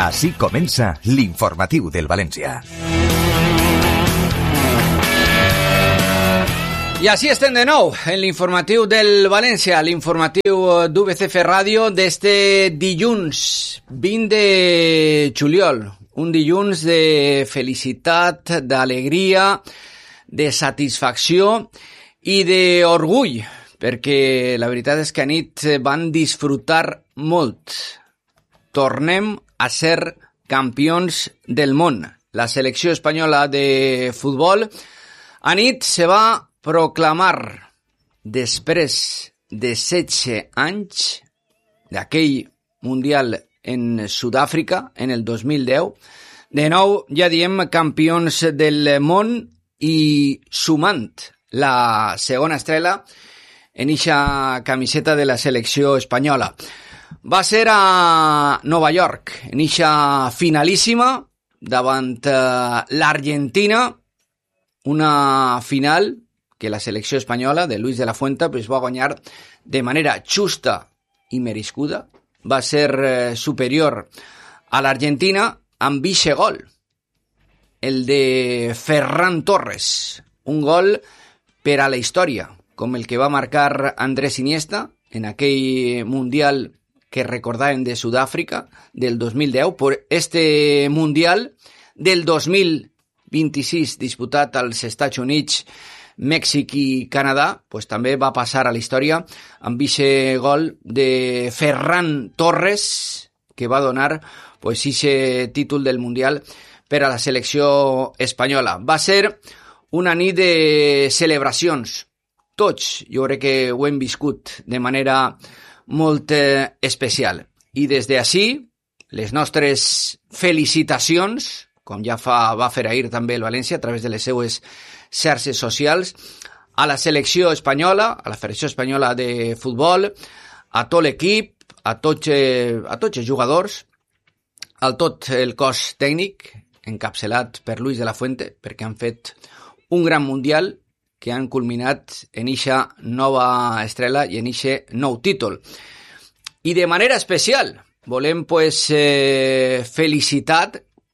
Així comença l'informatiu del València. I així estem de nou en l'informatiu del València, l'informatiu d'UBCF Ràdio d'este dilluns 20 de juliol. Un dilluns de felicitat, d'alegria, de satisfacció i d'orgull, perquè la veritat és que a nit van disfrutar molt. Tornem a ser campions del món. La selecció espanyola de futbol a nit se va proclamar, després de 16 anys d'aquell Mundial en Sud-àfrica, en el 2010, de nou ja diem campions del món i sumant la segona estrella en eixa camiseta de la selecció espanyola. Va ser a Nova York, en eixa finalíssima, davant l'Argentina, una final que la selecció espanyola de Luis de la Fuente pues, va guanyar de manera justa i merescuda. Va ser superior a l'Argentina amb eixe gol, el de Ferran Torres, un gol per a la història, com el que va marcar Andrés Iniesta en aquell Mundial que recordàvem de Sud-àfrica del 2010, per este Mundial del 2026 disputat als Estats Units, Mèxic i Canadà, pues també va passar a la història amb eixe gol de Ferran Torres, que va donar pues eixe títol del Mundial per a la selecció espanyola. Va ser una nit de celebracions. Tots, jo crec que ho hem viscut de manera molt especial. I des d'ací, les nostres felicitacions, com ja va fer ahir també el València a través de les seues xarxes socials, a la selecció espanyola, a la Federació Espanyola de Futbol, a tot l'equip, a tots els jugadors, a tot el cos tècnic, encapçalat per Luis de la Fuente, perquè han fet un gran Mundial que han culminat en eixa nova estrella i en eixe nou títol. I de manera especial volem felicitar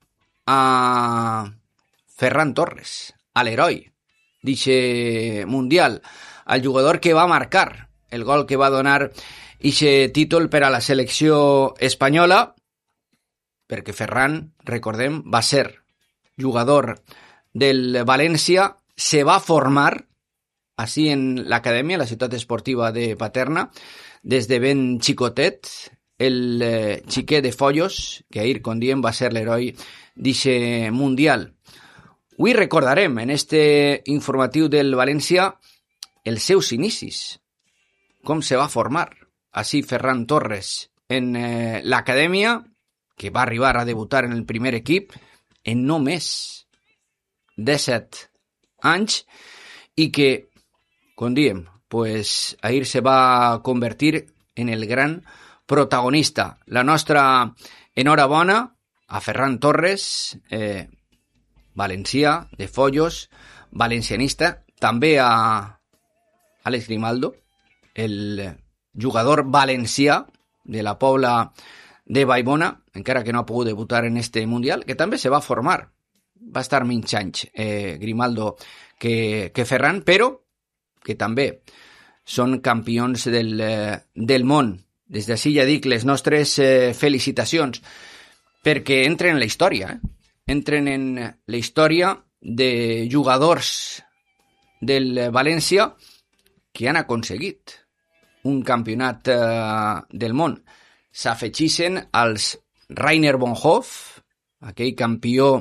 a Ferran Torres, a l'heroi d'eixe Mundial, al jugador que va marcar el gol que va donar eixe títol per a la selecció espanyola, perquè Ferran, recordem, va ser jugador del València, se va formar així en l'acadèmia, la ciutat esportiva de Paterna, des de ben xicotet, el xiquet de Follos, que ahir, com diem, va ser l'heroi d'eixe Mundial. Avui recordarem en este informatiu del València els seus inicis, com se va formar així Ferran Torres en l'acadèmia, que va arribar a debutar en el primer equip en només 17 anys i que, com diem, pues, ahir se va convertir en el gran protagonista. La nostra enhorabona a Ferran Torres, valencià, de Follos, valencianista, també a Àlex Grimaldo, el jugador valencià de la Pobla de Vallbona, encara que no ha pogut debutar en este Mundial, que també se va formar. Va estar menys anys Grimaldo que Ferran, però que també són campions del món. Des d'ací ja dic les nostres felicitacions, perquè entren en la història, entren en la història de jugadors del València que han aconseguit un campionat del món. S'afegixen als Rainer Bonhoff, aquell campió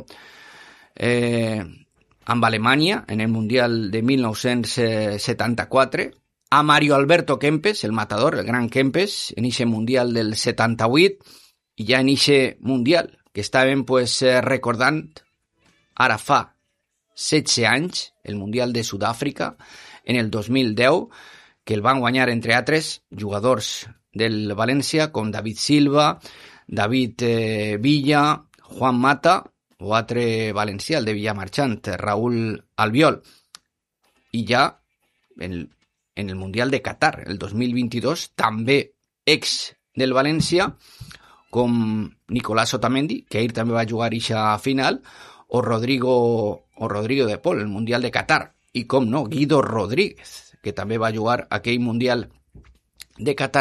amb Alemanya en el Mundial de 1974, a Mario Alberto Kempes, el matador, el gran Kempes, en eixe Mundial del 78, i ja en eixe Mundial que estàvem recordant ara fa 16 anys, el Mundial de Sud-àfrica, en el 2010, que el van guanyar, entre altres, jugadors del València com David Silva, David Villa, Juan Mata o altre valencià, el de Villamarchant, Raúl Albiol. I ja en el Mundial de Qatar, el 2022, també ex del València, com Nicolás Otamendi, que ahir també va jugar ixa final, o Rodrigo de Paul, el Mundial de Qatar, i com no, Guido Rodríguez, que també va jugar aquell Mundial de Qatar.